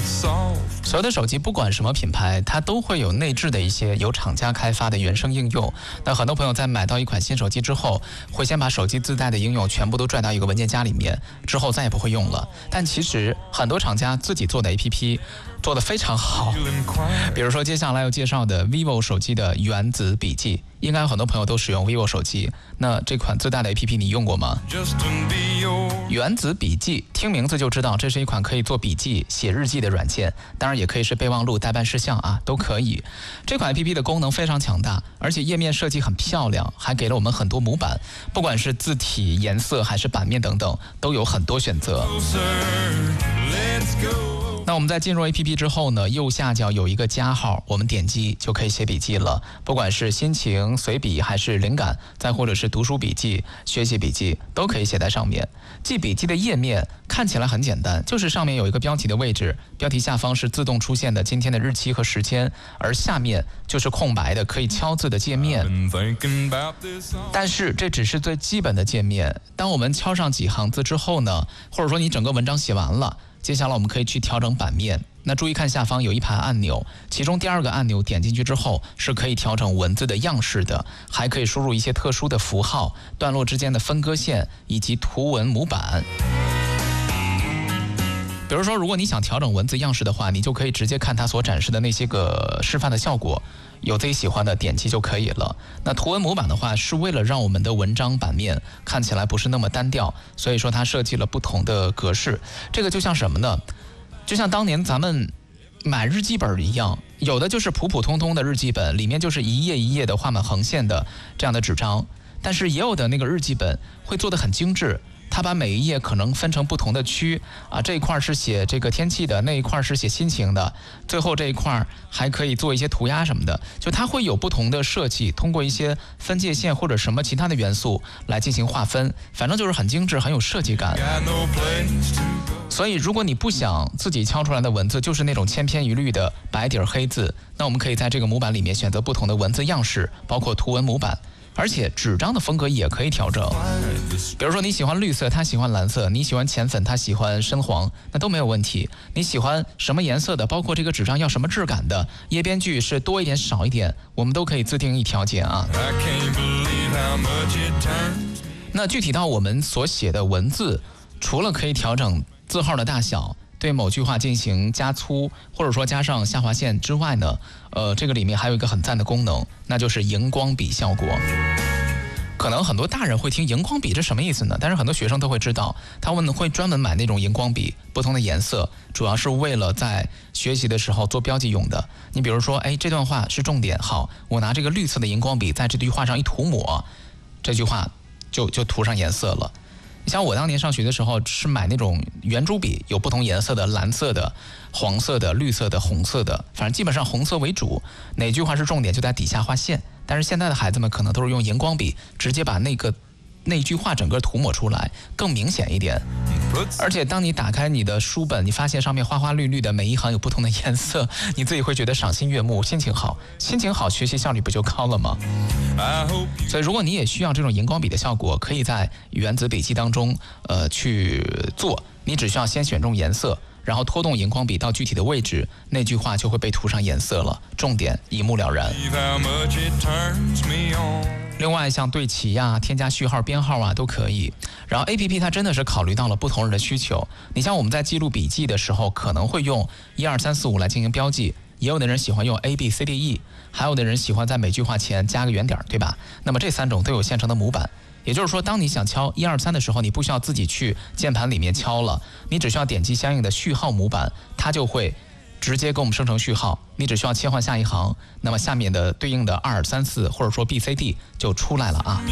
所有的手机不管什么品牌，它都会有内置的一些由厂家开发的原生应用。那很多朋友在买到一款新手机之后，会先把手机自带的应用全部都拽到一个文件夹里面，之后再也不会用了。但其实很多厂家自己做的 APP 做得非常好，比如说接下来要介绍的 vivo 手机的原子笔记，应该有很多朋友都使用 vivo 手机，那这款自带的 APP 你用过吗？原子笔记听名字就知道，这是一款可以做笔记、写日记的软件，当然也可以是备忘录、待办事项啊，都可以。这款 APP 的功能非常强大，而且页面设计很漂亮，还给了我们很多模板，不管是字体、颜色还是版面等等，都有很多选择。那我们在进入 APP 之后呢，右下角有一个加号，我们点击就可以写笔记了。不管是心情、随笔还是灵感，再或者是读书笔记、学习笔记，都可以写在上面。记笔记的页面看起来很简单，就是上面有一个标题的位置，标题下方是自动出现的今天的日期和时间，而下面就是空白的可以敲字的界面。但是这只是最基本的界面，当我们敲上几行字之后呢，或者说你整个文章写完了，接下来我们可以去调整版面。那注意看下方有一排按钮，其中第2个按钮点进去之后是可以调整文字的样式的，还可以输入一些特殊的符号、段落之间的分割线以及图文模板。比如说，如果你想调整文字样式的话，你就可以直接看它所展示的那些个示范的效果，有自己喜欢的点击就可以了。那图文模板的话，是为了让我们的文章版面看起来不是那么单调，所以说它设计了不同的格式。这个就像什么呢？就像当年咱们买日记本一样，有的就是普普通通的日记本，里面就是一页一页的画满横线的这样的纸张，但是也有的那个日记本会做得很精致，它把每一页可能分成不同的区啊，这一块是写这个天气的，那一块是写心情的，最后这一块还可以做一些涂鸦什么的，就它会有不同的设计，通过一些分界线或者什么其他的元素来进行划分，反正就是很精致，很有设计感。所以如果你不想自己敲出来的文字就是那种千篇一律的白底黑字，那我们可以在这个模板里面选择不同的文字样式，包括图文模板，而且纸张的风格也可以调整。比如说你喜欢绿色，他喜欢蓝色，你喜欢浅粉，他喜欢深黄，那都没有问题。你喜欢什么颜色的，包括这个纸张要什么质感的，页边距是多一点少一点，我们都可以自定义调节啊。那具体到我们所写的文字，除了可以调整字号的大小，对某句话进行加粗，或者说加上下划线之外呢，这个里面还有一个很赞的功能，那就是荧光笔效果。可能很多大人会听荧光笔这什么意思呢？但是很多学生都会知道，他们会专门买那种荧光笔，不同的颜色，主要是为了在学习的时候做标记用的。你比如说，这段话是重点，好，我拿这个绿色的荧光笔在这句话上一涂抹，这句话就涂上颜色了。像我当年上学的时候是买那种圆珠笔，有不同颜色的，蓝色的、黄色的、绿色的、红色的，反正基本上红色为主，哪句话是重点就在底下画线。但是现在的孩子们可能都是用荧光笔直接把那句话整个涂抹出来，更明显一点。而且当你打开你的书本，你发现上面花花绿绿的，每一行有不同的颜色，你自己会觉得赏心悦目，心情好，心情好，学习效率不就高了吗？所以如果你也需要这种荧光笔的效果，可以在原子笔记当中去做，你只需要先选中颜色，然后拖动荧光笔到具体的位置，那句话就会被涂上颜色了，重点一目了然。另外像对齐呀、添加序号、编号啊都可以。然后 APP 它真的是考虑到了不同人的需求，你像我们在记录笔记的时候可能会用1、2、3、4、5来进行标记，也有的人喜欢用 ABCDE， 还有的人喜欢在每句话前加个圆点，对吧？那么这3种都有现成的模板，也就是说当你想敲1、2、3的时候，你不需要自己去键盘里面敲了，你只需要点击相应的序号模板，它就会直接给我们生成序号，你只需要切换下一行，那么下面的对应的2、3、4或者说 BCD 就出来了啊。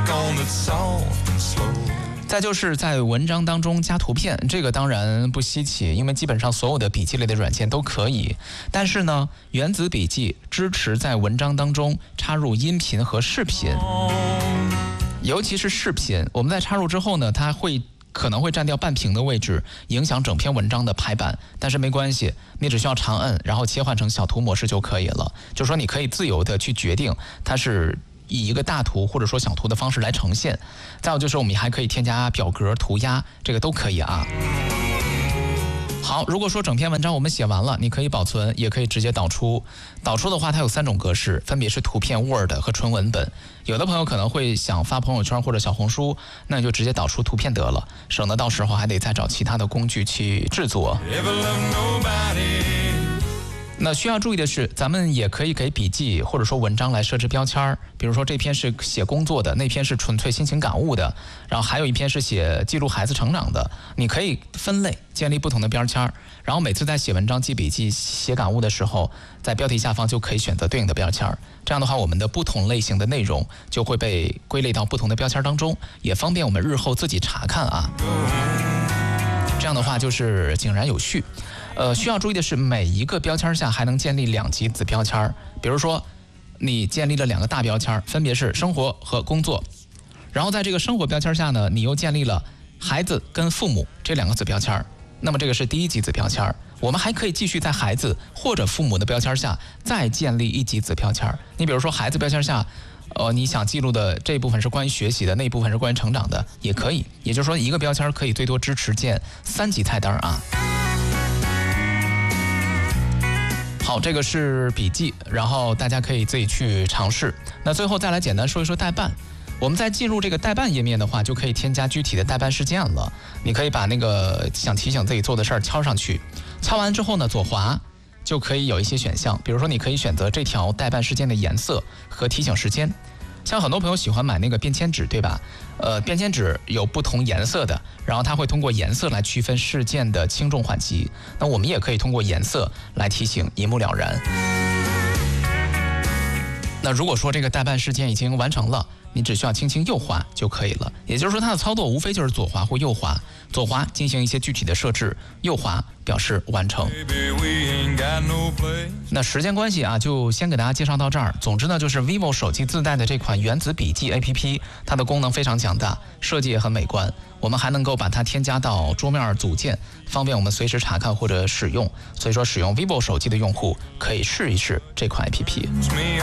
再就是在文章当中加图片，这个当然不稀奇，因为基本上所有的笔记类的软件都可以。但是呢，原子笔记支持在文章当中插入音频和视频，尤其是视频，我们在插入之后呢，它可能会占掉半屏的位置，影响整篇文章的排版，但是没关系，你只需要长摁，然后切换成小图模式就可以了。就是说你可以自由的去决定它是以一个大图或者说小图的方式来呈现。再有就是我们还可以添加表格、涂鸦，这个都可以啊。 好，如果说整篇文章我们写完了，你可以保存，也可以直接导出。导出的话，它有3种格式，分别是图片、Word 和纯文本。有的朋友可能会想发朋友圈或者小红书，那你就直接导出图片得了，省得到时候还得再找其他的工具去制作。那需要注意的是，咱们也可以给笔记或者说文章来设置标签，比如说这篇是写工作的，那篇是纯粹心情感悟的，然后还有一篇是写记录孩子成长的，你可以分类建立不同的标签，然后每次在写文章、记笔记、写感悟的时候，在标题下方就可以选择对应的标签。这样的话，我们的不同类型的内容就会被归类到不同的标签当中，也方便我们日后自己查看啊。这样的话就是井然有序。需要注意的是，每一个标签下还能建立2级子标签。比如说，你建立了2个大标签，分别是生活和工作。然后在这个生活标签下呢，你又建立了孩子跟父母这2个子标签。那么这个是第1级子标签。我们还可以继续在孩子或者父母的标签下再建立1级子标签。你比如说孩子标签下，你想记录的这一部分是关于学习的，那一部分是关于成长的，也可以。也就是说，一个标签可以最多支持建3级菜单啊。好，这个是笔记，然后大家可以自己去尝试。那最后再来简单说一说代办。我们在进入这个代办页面的话，就可以添加具体的代办事件了。你可以把那个想提醒自己做的事儿敲上去，敲完之后呢，左滑就可以有一些选项，比如说你可以选择这条代办事件的颜色和提醒时间。像很多朋友喜欢买那个便签纸，对吧？便签纸有不同颜色的，然后它会通过颜色来区分事件的轻重缓急。那我们也可以通过颜色来提醒，一目了然。那如果说这个代办事件已经完成了，你只需要轻轻右滑就可以了。也就是说，它的操作无非就是左滑或右滑，左滑进行一些具体的设置，右滑表示完成。那时间关系啊，就先给大家介绍到这儿。总之呢，就是 vivo 手机自带的这款原子笔记 APP， 它的功能非常强大，设计也很美观。我们还能够把它添加到桌面组件，方便我们随时查看或者使用。所以说，使用 vivo 手机的用户可以试一试这款 APP。